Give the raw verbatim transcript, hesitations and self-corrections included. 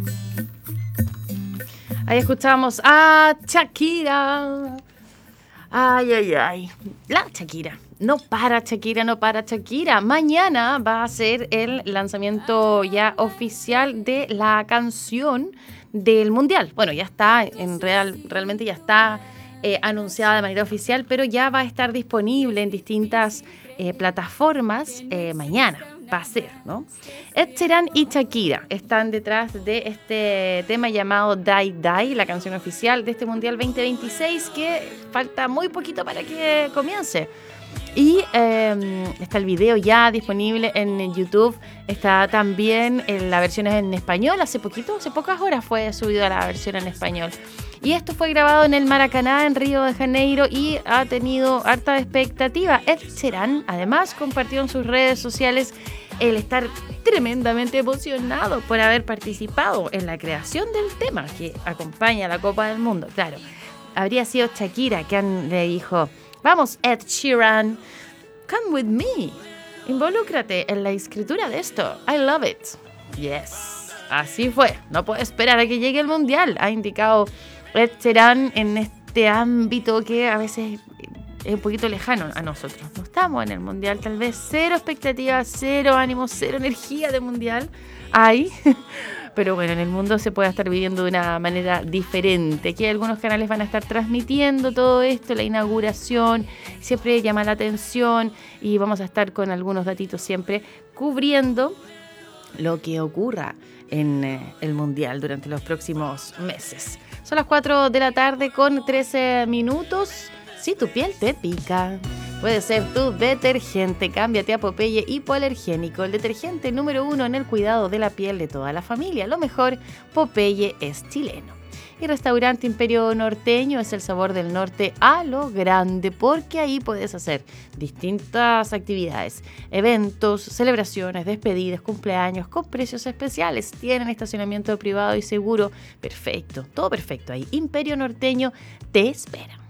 Ahí escuchamos a Shakira. Ay, ay, ay. La Shakira. No para Shakira, no para Shakira. Mañana va a ser el lanzamiento ya oficial de la canción del Mundial. Bueno, ya está, en real, realmente ya está eh, anunciada de manera oficial, pero ya va a estar disponible en distintas eh, plataformas eh, mañana. Va a ser, ¿no? Ed Sheeran y Shakira están detrás de este tema llamado Die Die, la canción oficial de este Mundial veinte veintiséis, que falta muy poquito para que comience. Y eh, está el video ya disponible en YouTube. Está también en la versión en español. Hace poquito, hace pocas horas fue subida la versión en español. Y esto fue grabado en el Maracaná, en Río de Janeiro, y ha tenido harta expectativa. Ed Sheeran, además, compartió en sus redes sociales el estar tremendamente emocionado por haber participado en la creación del tema que acompaña a la Copa del Mundo. Claro, habría sido Shakira quien le dijo: vamos, Ed Sheeran, come with me. Involúcrate en la escritura de esto. I love it. Yes. Así fue. No puedo esperar a que llegue el Mundial, ha indicado Ed Sheeran en este ámbito que a veces es un poquito lejano a nosotros. No estamos en el Mundial, tal vez cero expectativas, cero ánimo, cero energía de Mundial hay. Pero bueno, en el mundo se puede estar viviendo de una manera diferente. Aquí algunos canales van a estar transmitiendo todo esto, la inauguración, siempre llama la atención y vamos a estar con algunos datitos siempre cubriendo lo que ocurra en eh, el Mundial durante los próximos meses. Son las cuatro de la tarde con trece minutos. Si tu piel te pica, puede ser tu detergente. Cámbiate a Popeye Hipoalergénico, el detergente número uno en el cuidado de la piel de toda la familia. Lo mejor, Popeye es chileno. Y Restaurante Imperio Norteño es el sabor del norte a lo grande, porque ahí puedes hacer distintas actividades, eventos, celebraciones, despedidas, cumpleaños, con precios especiales. Tienen estacionamiento privado y seguro. Perfecto, todo perfecto ahí. Imperio Norteño te espera.